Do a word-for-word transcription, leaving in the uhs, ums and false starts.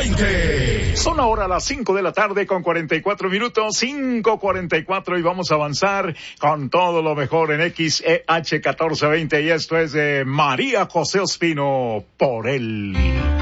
veinte. Son ahora las cinco de la tarde con cuarenta y cuatro minutos, cinco cuarenta y cuatro, y vamos a avanzar con todo lo mejor en X E H catorce veinte, y esto es de María José Ospino, Por él.